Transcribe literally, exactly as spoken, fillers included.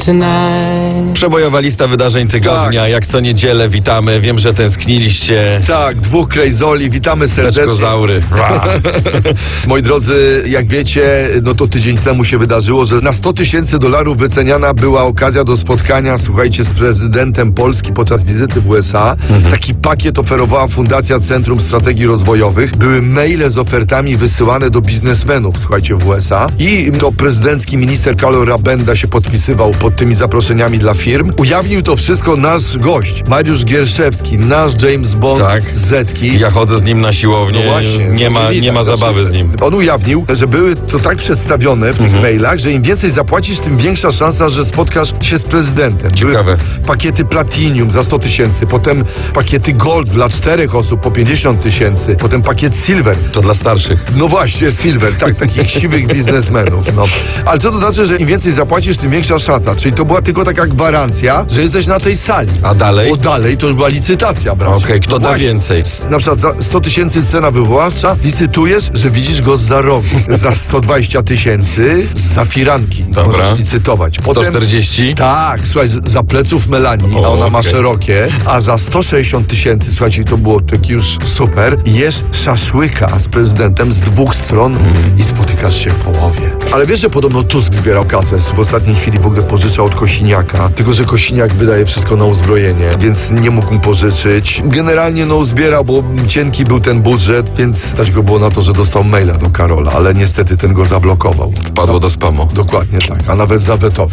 tonight. Przebojowa lista wydarzeń tygodnia, Tak. jak co niedzielę witamy. Wiem, że tęskniliście. Tak, dwóch krejzoli, witamy serdecznie. Teczkozaury. Moi drodzy, jak wiecie, no to tydzień temu się wydarzyło, że na sto tysięcy dolarów wyceniana była okazja do spotkania, słuchajcie, z prezydentem Polski podczas wizyty w U S A. Mhm. Taki pakiet oferowała Fundacja Centrum Strategii Rozwojowych. Były maile z ofertami wysyłane do biznesmenów, słuchajcie, w U S A. I to prezydencki minister Karol Rabenda się podpisywał pod tymi zaproszeniami dla firm. Ujawnił to wszystko nasz gość, Mariusz Gierszewski, nasz James Bond Tak. z Zetki. Ja chodzę z nim na siłownię. No właśnie, nie ma, widać, nie ma znaczy, zabawy z nim. On ujawnił, że były to tak przedstawione w tych Mhm. mailach, że im więcej zapłacisz, tym większa szansa, że spotkasz się z prezydentem. Ciekawe. Były pakiety Platinum za sto tysięcy, potem pakiety Gold dla czterech osób po pięćdziesiąt tysięcy, potem pakiet Silver. To dla starszych. No właśnie, Silver, tak, takich siwych biznesmenów, no. Ale co to znaczy, że im więcej zapłacisz, tym większa szansa? Czyli to była tylko taka gwarancja, że jesteś na tej sali. A dalej? Bo dalej to już była licytacja, bracie. Okej, kto da Właśnie. więcej? S- Na przykład za sto tysięcy cena wywoławcza, licytujesz, że widzisz go za rogu. Za sto dwadzieścia tysięcy za firanki. Dobra. Możesz licytować. sto czterdzieści? Tak, słuchaj, z- za pleców Melanii, O, a ona ma okej. szerokie, a za sto sześćdziesiąt tysięcy, słuchajcie, to było taki już super, jesz szaszłyka z prezydentem z dwóch stron i spotykasz się w połowie. Ale wiesz, że podobno Tusk zbierał kasę, w ostatniej chwili w ogóle pożyczał od Kosiniaka, tylko że Kosiniak wydaje wszystko na uzbrojenie, więc nie mógł mu pożyczyć. Generalnie no zbierał, bo cienki był ten budżet, więc stać go było na to, że dostał maila do Karola, ale niestety ten go zablokował. Wpadło do spamu. Dokładnie tak, a nawet zawetował.